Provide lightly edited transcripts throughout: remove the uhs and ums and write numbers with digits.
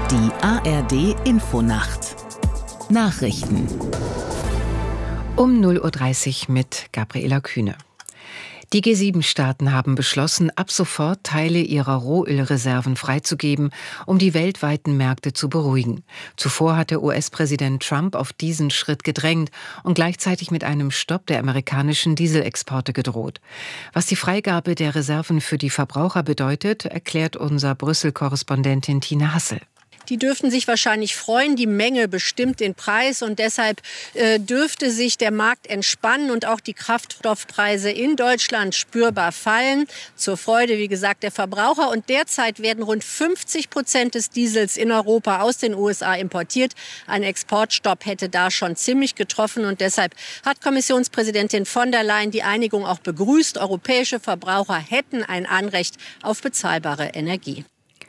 Die ARD Infonacht Nachrichten Um 0:30 Uhr mit Gabriela Kühne. Die G7-Staaten haben beschlossen, ab sofort Teile ihrer Rohölreserven freizugeben, um die weltweiten Märkte zu beruhigen. Zuvor hatte US-Präsident Trump auf diesen Schritt gedrängt und gleichzeitig mit einem Stopp der amerikanischen Dieselexporte gedroht. Was die Freigabe der Reserven für die Verbraucher bedeutet, erklärt unser Brüssel-Korrespondentin Tina Hassel. Die dürften sich wahrscheinlich freuen. Die Menge bestimmt den Preis und deshalb dürfte sich der Markt entspannen und auch die Kraftstoffpreise in Deutschland spürbar fallen. Zur Freude, wie gesagt, der Verbraucher. Und derzeit werden rund 50% des Diesels in Europa aus den USA importiert. Ein Exportstopp hätte da schon ziemlich getroffen und deshalb hat Kommissionspräsidentin von der Leyen die Einigung auch begrüßt. Europäische Verbraucher hätten ein Anrecht auf bezahlbare Energie.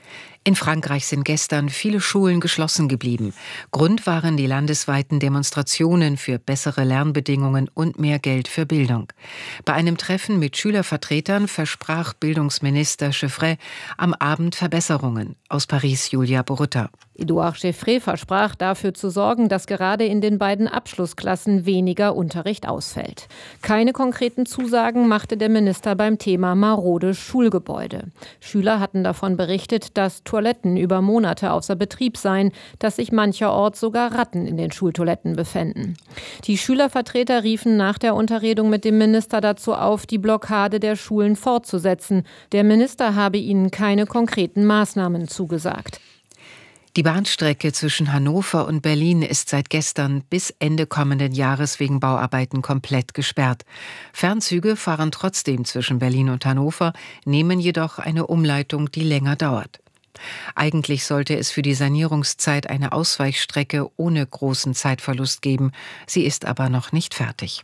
In Frankreich sind gestern viele Schulen geschlossen geblieben. Grund waren die landesweiten Demonstrationen für bessere Lernbedingungen und mehr Geld für Bildung. Bei einem Treffen mit Schülervertretern versprach Bildungsminister Chevrey am Abend Verbesserungen. Aus Paris Julia Borutta. Edouard Chevrey versprach dafür zu sorgen, dass gerade in den beiden Abschlussklassen weniger Unterricht ausfällt. Keine konkreten Zusagen machte der Minister beim Thema marode Schulgebäude. Schüler hatten davon berichtet, dass Toiletten über Monate außer Betrieb seien, dass sich mancherorts sogar Ratten in den Schultoiletten befänden. Die Schülervertreter riefen nach der Unterredung mit dem Minister dazu auf, die Blockade der Schulen fortzusetzen. Der Minister habe ihnen keine konkreten Maßnahmen zugesagt. Die Bahnstrecke zwischen Hannover und Berlin ist seit gestern bis Ende kommenden Jahres wegen Bauarbeiten komplett gesperrt. Fernzüge fahren trotzdem zwischen Berlin und Hannover, nehmen jedoch eine Umleitung, die länger dauert. Eigentlich sollte es für die Sanierungszeit eine Ausweichstrecke ohne großen Zeitverlust geben. Sie ist aber noch nicht fertig.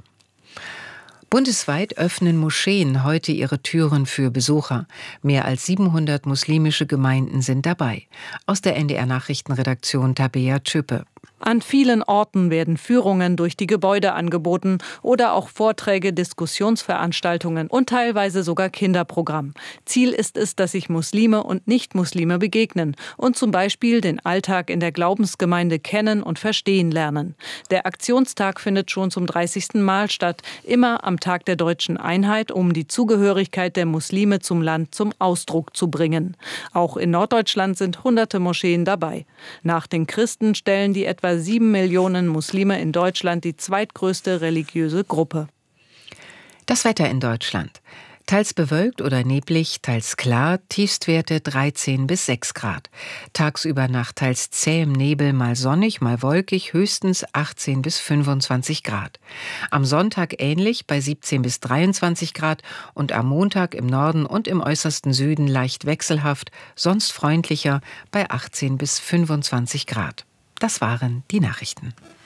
Bundesweit öffnen Moscheen heute ihre Türen für Besucher. Mehr als 700 muslimische Gemeinden sind dabei. Aus der NDR-Nachrichtenredaktion Tabea Tschöpe. An vielen Orten werden Führungen durch die Gebäude angeboten oder auch Vorträge, Diskussionsveranstaltungen und teilweise sogar Kinderprogramm. Ziel ist es, dass sich Muslime und Nicht-Muslime begegnen und zum Beispiel den Alltag in der Glaubensgemeinde kennen und verstehen lernen. Der Aktionstag findet schon zum 30. Mal statt, immer am Tag der deutschen Einheit, um die Zugehörigkeit der Muslime zum Land zum Ausdruck zu bringen. Auch in Norddeutschland sind hunderte Moscheen dabei. Nach den Christen stellen die etwa 7 Millionen Muslime in Deutschland die zweitgrößte religiöse Gruppe. Das Wetter in Deutschland. Teils bewölkt oder neblig, teils klar, Tiefstwerte 13 bis 6 Grad. Tagsüber nach teils zähem Nebel, mal sonnig, mal wolkig, höchstens 18 bis 25 Grad. Am Sonntag ähnlich bei 17 bis 23 Grad und am Montag im Norden und im äußersten Süden leicht wechselhaft, sonst freundlicher bei 18 bis 25 Grad. Das waren die Nachrichten.